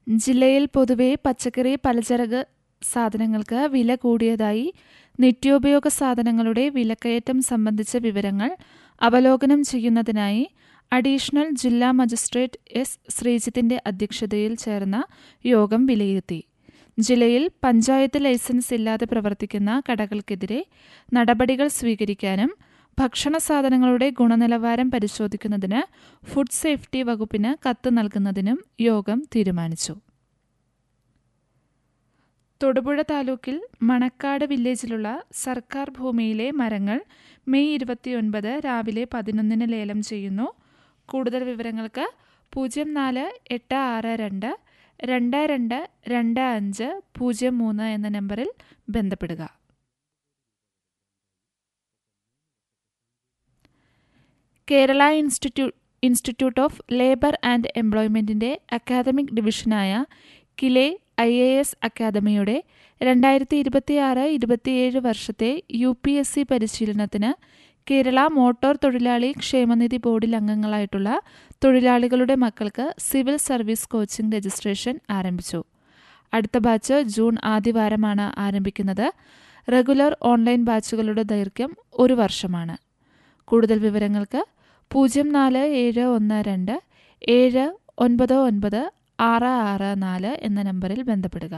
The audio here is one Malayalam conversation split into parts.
ജില്ലയിൽ പൊതുവെ പച്ചക്കറി, പലചരക്ക് സാധനങ്ങൾക്ക് വില കൂടിയതായി നിത്യോപയോഗ സാധനങ്ങളുടെ വിലക്കയറ്റം സംബന്ധിച്ച വിവരങ്ങൾ അവലോകനം ചെയ്യുന്നതിനായി അഡീഷണൽ ജില്ലാ മജിസ്ട്രേറ്റ് എസ്. ശ്രീജിത്തിന്റെ അധ്യക്ഷതയിൽ ചേർന്ന യോഗം വിലയിരുത്തി. ജില്ലയിൽ പഞ്ചായത്ത് ലൈസൻസ് ഇല്ലാതെ പ്രവർത്തിക്കുന്ന കടകൾക്കെതിരെ നടപടികൾ സ്വീകരിക്കാനും ഭക്ഷണ സാധനങ്ങളുടെ ഗുണനിലവാരം പരിശോധിക്കുന്നതിന് ഫുഡ് സേഫ്റ്റി വകുപ്പിന് കത്ത് നൽകുന്നതിനും യോഗം തീരുമാനിച്ചു. തൊടുപുഴ താലൂക്കിൽ മണക്കാട് വില്ലേജിലുള്ള സർക്കാർ ഭൂമിയിലെ മരങ്ങൾ മെയ് 29 രാവിലെ 11 ലേലം ചെയ്യുന്നു. കൂടുതൽ വിവരങ്ങൾക്ക് 04-862 222503 എന്ന നമ്പറിൽ ബന്ധപ്പെടുക. Kerala institute of labour and എംപ്ലോയ്മെന്റിന്റെ academic ഡിവിഷനായ കിലെ IAS അക്കാദമിയുടെ 2026-27 വർഷത്തെ UPSC പരിശീലനത്തിന് കേരള മോട്ടോർ തൊഴിലാളി ക്ഷേമനിധി ബോർഡിൽ അംഗങ്ങളായിട്ടുള്ള തൊഴിലാളികളുടെ മക്കൾക്ക് സിവിൽ സർവീസ് കോച്ചിംഗ് രജിസ്ട്രേഷൻ ആരംഭിച്ചു. അടുത്ത ബാച്ച് ജൂൺ ആദ്യവാരമാണ് ആരംഭിക്കുന്നത്. റെഗുലർ ഓൺലൈൻ ബാച്ചുകളുടെ ദൈർഘ്യം 1 വർഷമാണ്. കൂടുതൽ വിവരങ്ങൾക്ക് 04-712 799 664 എന്ന നമ്പറിൽ ബന്ധപ്പെടുക.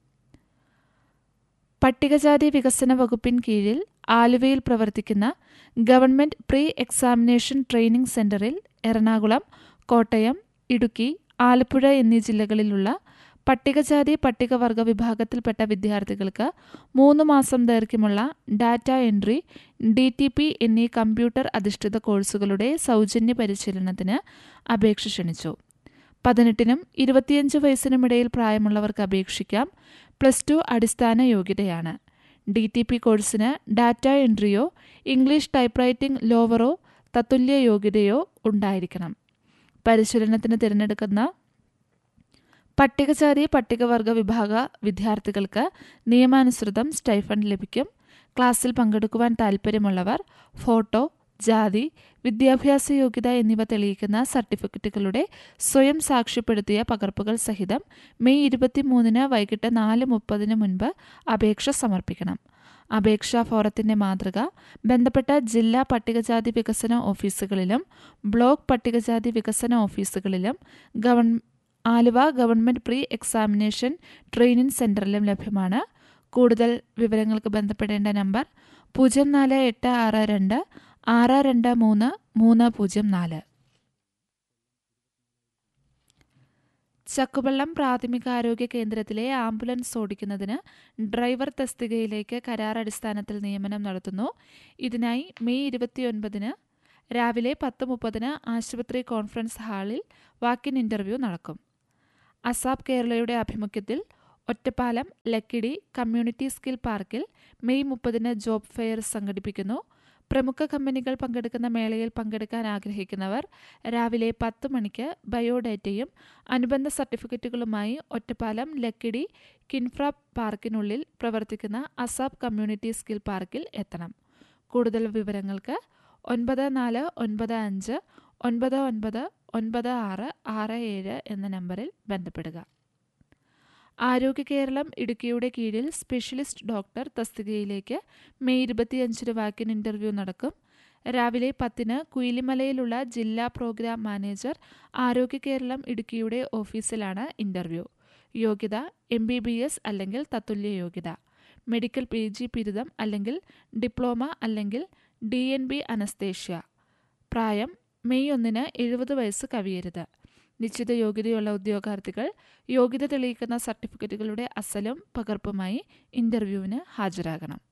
പട്ടികജാതി വികസന വകുപ്പിൻ കീഴിൽ ആലുവയിൽ പ്രവർത്തിക്കുന്ന ഗവൺമെന്റ് പ്രീ എക്സാമിനേഷൻ ട്രെയിനിംഗ് സെന്ററിൽ എറണാകുളം, കോട്ടയം, ഇടുക്കി, ആലപ്പുഴ എന്നീ ജില്ലകളിലുള്ള പട്ടികജാതി പട്ടികവർഗ വിഭാഗത്തിൽപ്പെട്ട വിദ്യാർത്ഥികൾക്ക് 3 മാസം ദൈർഘ്യമുള്ള ഡാറ്റ എൻട്രി, DTP എന്നീ കമ്പ്യൂട്ടർ അധിഷ്ഠിത കോഴ്സുകളുടെ സൗജന്യ പരിശീലനത്തിന് അപേക്ഷ ക്ഷണിച്ചു. 18-നും 25 വയസ്സിനും ഇടയിൽ പ്രായമുള്ളവർക്ക് അപേക്ഷിക്കാം. +2 അടിസ്ഥാന യോഗ്യതയാണ്. DTP കോഴ്സിന് ഡാറ്റ എൻട്രിയോ ഇംഗ്ലീഷ് ടൈപ്പ് റൈറ്റിംഗ് ലോവറോ തത്തുല്യ യോഗ്യതയോ ഉണ്ടായിരിക്കണം. പരിശീലനത്തിന് തിരഞ്ഞെടുക്കുന്ന പട്ടികജാതി പട്ടികവർഗ വിഭാഗ വിദ്യാർത്ഥികൾക്ക് നിയമാനുസൃതം സ്റ്റൈഫണ്ട് ലഭിക്കും. ക്ലാസ്സിൽ പങ്കെടുക്കുവാൻ താൽപ്പര്യമുള്ളവർ ഫോട്ടോ, ജാതി, വിദ്യാഭ്യാസ യോഗ്യത എന്നിവ തെളിയിക്കുന്ന സർട്ടിഫിക്കറ്റുകളുടെ സ്വയം സാക്ഷ്യപ്പെടുത്തിയ പകർപ്പുകൾ സഹിതം മെയ് 23 വൈകിട്ട് 4:30 മുൻപ് അപേക്ഷ സമർപ്പിക്കണം. അപേക്ഷാ ഫോറത്തിന്റെ മാതൃക ബന്ധപ്പെട്ട ജില്ലാ പട്ടികജാതി വികസന ഓഫീസുകളിലും ബ്ലോക്ക് പട്ടികജാതി വികസന ഓഫീസുകളിലും Aluva government pre examination training സെന്ററിലും ലഭ്യമാണ്. കൂടുതൽ വിവരങ്ങൾക്ക് ബന്ധപ്പെടേണ്ട നമ്പർ 04-862 623 304. ചക്കുവള്ളം പ്രാഥമികാരോഗ്യ കേന്ദ്രത്തിലെ ആംബുലൻസ് ഓടിക്കുന്നതിന് ഡ്രൈവർ തസ്തികയിലേക്ക് കരാർ അടിസ്ഥാനത്തിൽ നിയമനം നടത്തുന്നു. ഇതിനായി മെയ് 29 രാവിലെ 10:30 ആശുപത്രി കോൺഫറൻസ് ഹാളിൽ വാക്കിൻ ഇന്റർവ്യൂ നടക്കും. അസാപ് കേരളയുടെ ആഭിമുഖ്യത്തിൽ ഒറ്റപ്പാലം ലക്കിടി കമ്മ്യൂണിറ്റി സ്കിൽ പാർക്കിൽ മെയ് 30 ജോബ് ഫെയർ സംഘടിപ്പിക്കുന്നു. പ്രമുഖ കമ്പനികൾ പങ്കെടുക്കുന്ന മേളയിൽ പങ്കെടുക്കാൻ ആഗ്രഹിക്കുന്നവർ രാവിലെ 10 മണിക്ക് ബയോഡേറ്റയും അനുബന്ധ സർട്ടിഫിക്കറ്റുകളുമായി ഒറ്റപ്പാലം ലക്കിടി കിൻഫ്ര പാർക്കിനുള്ളിൽ പ്രവർത്തിക്കുന്ന അസാപ് കമ്മ്യൂണിറ്റി സ്കിൽ പാർക്കിൽ എത്തണം. കൂടുതൽ വിവരങ്ങൾക്ക് 9495 999667 എന്ന നമ്പറിൽ ബന്ധപ്പെടുക. ആരോഗ്യ കേരളം ഇടുക്കിയുടെ കീഴിൽ സ്പെഷ്യലിസ്റ്റ് ഡോക്ടർ തസ്തികയിലേക്ക് മെയ് 25 വാക്കിൻ ഇന്റർവ്യൂ നടക്കും. രാവിലെ 10 കുയിലിമലയിലുള്ള ജില്ലാ പ്രോഗ്രാം മാനേജർ ആരോഗ്യ കേരളം ഇടുക്കിയുടെ ഓഫീസിലാണ് ഇന്റർവ്യൂ. യോഗ്യത MBBS അല്ലെങ്കിൽ തത്തുല്യ യോഗ്യത, മെഡിക്കൽ PG ബിരുദം അല്ലെങ്കിൽ ഡിപ്ലോമ അല്ലെങ്കിൽ DNB അനസ്തേഷ്യ. പ്രായം മെയ് 1 70 വയസ്സ് കവിയരുത്. നിശ്ചിത യോഗ്യതയുള്ള ഉദ്യോഗാർത്ഥികൾ യോഗ്യത തെളിയിക്കുന്ന സർട്ടിഫിക്കറ്റുകളുടെ അസലും പകർപ്പുമായി ഇന്റർവ്യൂവിന് ഹാജരാകണം.